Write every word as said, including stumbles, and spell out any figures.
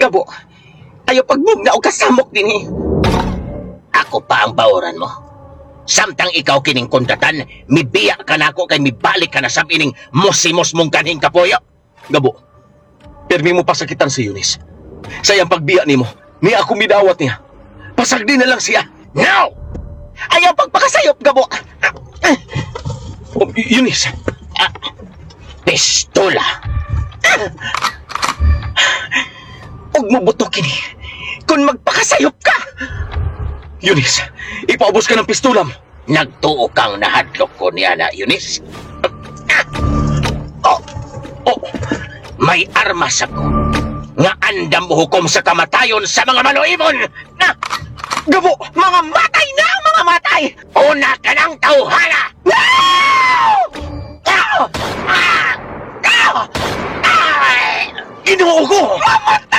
Gabo, ayaw pagbugna o kasamok din eh. Ako pa ang baoran mo. Samtang ikaw kining kundatan, mibiya ka na ako kay mibalik ka na sa ining musimos mong kanhing kapoyo. Gabo, permi mo pasakitan si Eunice. Sa iyang pagbiya ni mo, ni ako midawat niya. Pasagdi na lang siya. No! Ayaw pagpakasayop, Gabo. Oh, Eunice. Ah, pistola. Huwag mo butukin eh. Kung magpakasayop ka. Eunice, ipaubos ka ng pistola mo. Nagtuo kang nahadlok ko niya na, Eunice. Oh, oh, may armas ako. Nga andam mo hukom sa kamatayon sa mga maluimon. Na! Gabo, mga matay na ang mga matay. Una ka ng tauhana! No! Ah! Ah! Ah! Ah! Ginoo ko! Mamatay!